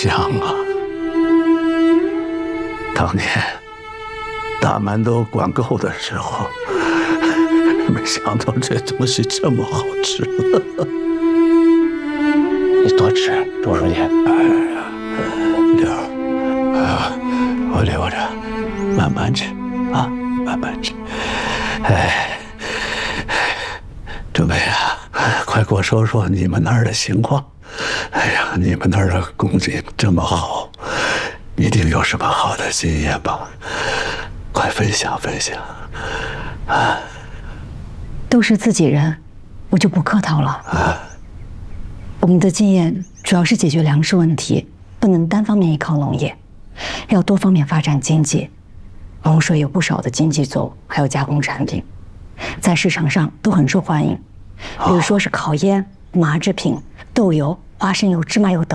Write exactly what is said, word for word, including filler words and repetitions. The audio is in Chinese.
香啊！当年大馒头管够的时候，没想到这东西这么好吃。 你多吃，周书记。 哎呀，六儿，啊，我留着，慢慢吃啊，慢慢吃。哎，准备啊，快给我说说你们那儿的情况。哎呀，你们那儿的工景这么好，一定有什么好的经验吧？快分享分享啊！ 都是自己人，我就不客套了啊。我们的经验主要是解决粮食问题，不能单方面依靠农业，要多方面发展经济。龙水有不少的经济作物，还有加工产品，在市场上都很受欢迎，比如说是烤烟、麻制品、豆油、花生油、芝麻油等。